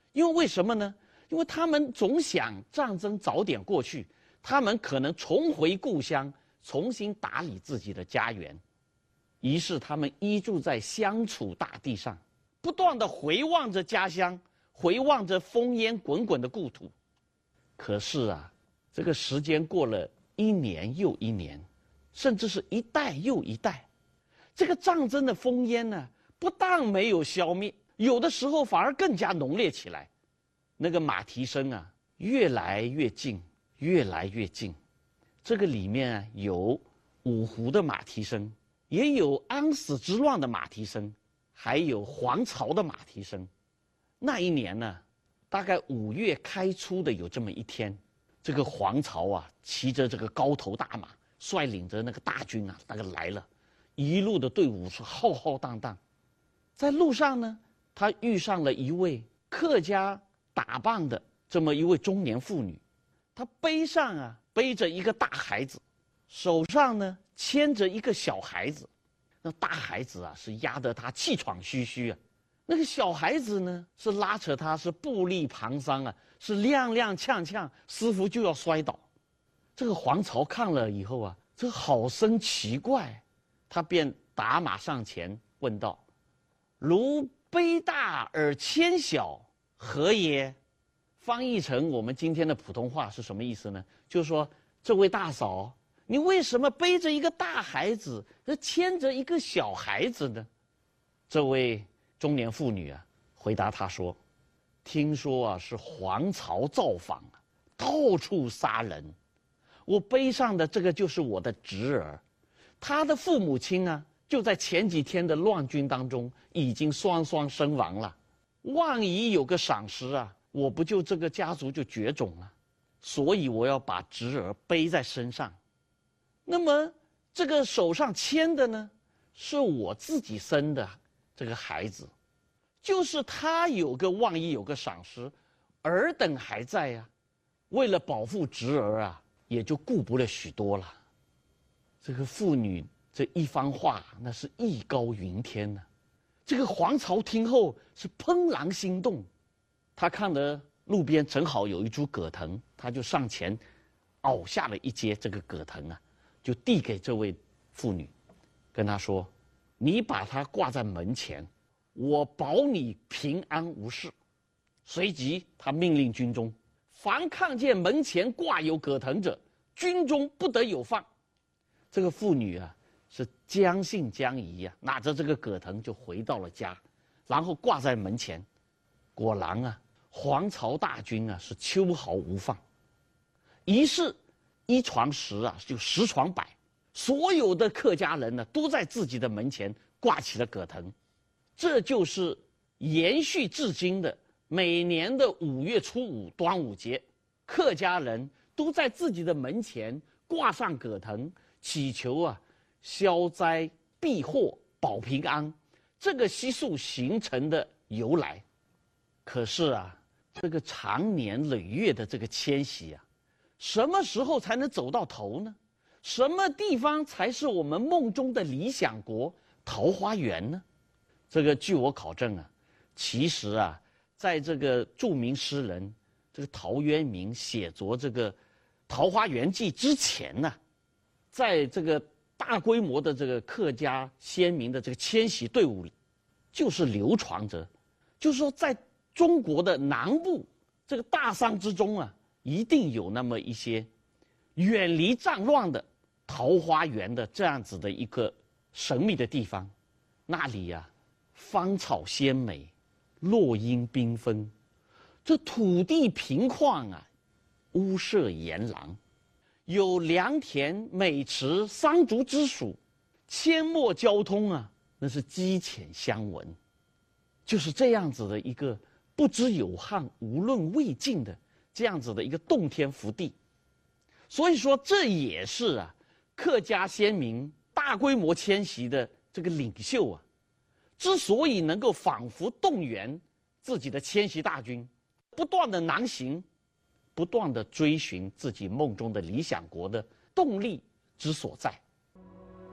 因为为什么呢？因为他们总想战争早点过去，他们可能重回故乡，重新打理自己的家园。于是他们依住在乡土大地上，不断地回望着家乡，回望着烽烟滚滚的故土。可是啊，这个时间过了一年又一年，甚至是一代又一代，这个战争的烽烟呢，不但没有消灭，有的时候反而更加浓烈起来。那个马蹄声啊，越来越近，越来越近。这个里面啊，有五胡的马蹄声，也有安史之乱的马蹄声，还有黄巢的马蹄声。那一年呢，大概5月开初的有这么一天，这个黄巢啊，骑着这个高头大马，率领着那个大军啊，那个来了，一路的队伍是浩浩荡荡。在路上呢，他遇上了一位客家打扮的这么一位中年妇女，她背上啊背着一个大孩子，手上呢牵着一个小孩子。那大孩子啊是压得他气喘吁吁啊，那个小孩子呢是拉扯他是步履蹒跚啊，是踉踉跄跄，似乎就要摔倒。这个黄巢看了以后啊，这好生奇怪，他便打马上前问道：“如背大而牵小，何也？”翻译成我们今天的普通话是什么意思呢？就是说，这位大嫂，你为什么背着一个大孩子，牵着一个小孩子呢？这位中年妇女啊，回答他说：“听说啊是黄巢造访啊，到处杀人。我背上的这个就是我的侄儿，他的父母亲啊，就在前几天的乱军当中已经双双身亡了。万一有个闪失啊，我不就这个家族就绝种了，所以我要把侄儿背在身上。那么这个手上牵的呢，是我自己生的这个孩子，就是他万一有个闪失，尔等还在呀，为了保护侄儿啊，也就顾不了许多了。”这个妇女这一番话，那是义高云天呢。这个黄巢听后是怦然心动，他看得路边正好有一株葛藤，他就上前拗下了一截这个葛藤啊，就递给这位妇女，跟她说：“你把它挂在门前，我保你平安无事。”随即他命令军中，凡看见门前挂有葛藤者，军中不得有犯。这个妇女啊是将信将疑啊，拿着这个葛藤就回到了家，然后挂在门前。果然啊，黄巢大军啊是秋毫无犯。于是一传十啊，就10传百，所有的客家人呢都在自己的门前挂起了葛藤。这就是延续至今的每年的5月初5端午节，客家人都在自己的门前挂上葛藤，祈求啊消灾避祸保平安，这个习俗形成的由来。可是啊，这个长年累月的这个迁徙啊，什么时候才能走到头呢？什么地方才是我们梦中的理想国桃花源呢？这个据我考证啊，其实啊，在这个著名诗人这个陶渊明写作这个《桃花源记》之前呢，在这个大规模的这个客家先民的这个迁徙队伍里，就是流传着，就是说在中国的南部这个大山之中啊，一定有那么一些远离战乱的桃花源的这样子的一个神秘的地方。那里呀，芳草鲜美，落英缤纷，这土地平旷啊，屋舍檐廊，有良田美池桑竹之属，阡陌交通啊，那是鸡犬相闻。就是这样子的一个不知有汉无论魏晋的这样子的一个洞天福地。所以说这也是啊客家先民大规模迁徙的这个领袖啊，之所以能够仿佛动员自己的迁徙大军不断的南行，不断的追寻自己梦中的理想国的动力之所在。